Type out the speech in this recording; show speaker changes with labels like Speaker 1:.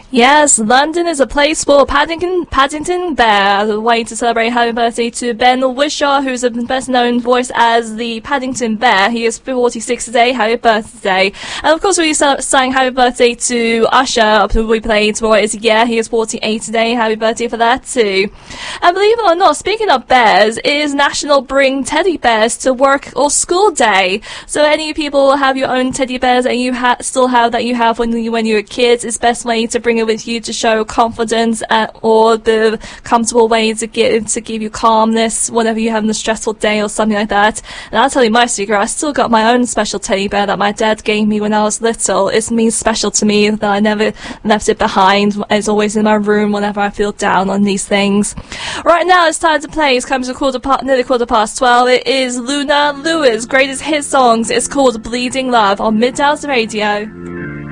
Speaker 1: Yes, London is a place for Paddington Bear. A way to celebrate happy birthday to Ben Whishaw, who's a best known voice as the Paddington Bear. He is 46 today. Happy birthday. And of course, we sang happy birthday to Usher, who we played for his year. He is 48 today. Happy birthday for that too. And believe it or not, speaking of bears, it is National Bring Teddy Bears to Work or School Day. So any people have your own teddy bears and you still have that you have when you were kids, it's best way to bring it with you to show confidence or the comfortable way to give you calmness whenever you're having a stressful day or something like that. And I'll tell you my secret, I still got my own special teddy bear that my dad gave me when I was little. It means special to me that I never left it behind. It's always in my room whenever I feel down on these things. Right now it's time to play. It's coming to nearly 12:15. It is Luna Lewis' greatest hit songs. It's called Bleeding Love on Midtown's Radio.